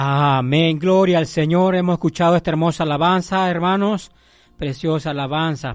Amén, gloria al Señor. Hemos escuchado esta hermosa alabanza, hermanos, preciosa alabanza.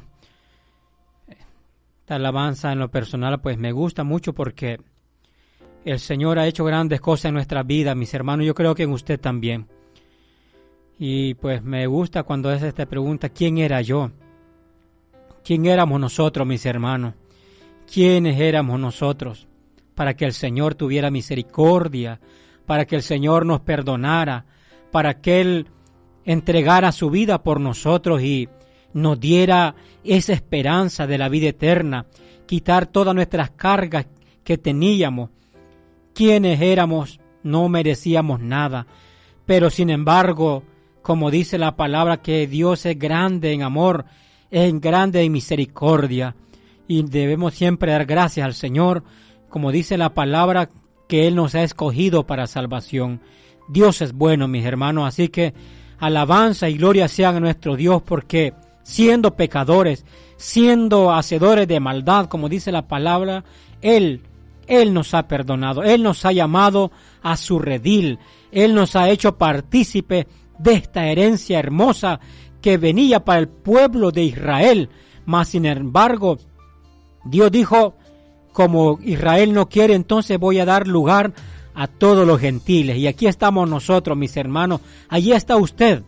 Esta alabanza en lo personal pues me gusta mucho porque el Señor ha hecho grandes cosas en nuestra vida, mis hermanos, yo creo que en usted también. Y pues me gusta cuando hace esta pregunta, ¿quién era yo? ¿Quién éramos nosotros, mis hermanos? ¿Quiénes éramos nosotros para que el Señor tuviera misericordia, para que el Señor nos perdonara, para que Él entregara su vida por nosotros y nos diera esa esperanza de la vida eterna, quitar todas nuestras cargas que teníamos? ¿Quiénes éramos? No merecíamos nada, pero sin embargo, como dice la palabra, que Dios es grande en amor, es grande en misericordia, y debemos siempre dar gracias al Señor, como dice la palabra, que Él nos ha escogido para salvación. Dios es bueno, mis hermanos, así que alabanza y gloria sean a nuestro Dios, porque siendo pecadores, siendo hacedores de maldad, como dice la palabra, Él nos ha perdonado, Él nos ha llamado a su redil, Él nos ha hecho partícipe de esta herencia hermosa que venía para el pueblo de Israel. Mas sin embargo, Dios dijo, como Israel no quiere, entonces voy a dar lugar a todos los gentiles. Y aquí estamos nosotros, mis hermanos. Allí está usted,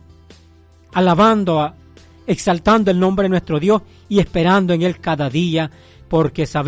alabando, exaltando el nombre de nuestro Dios y esperando en Él cada día, porque sabemos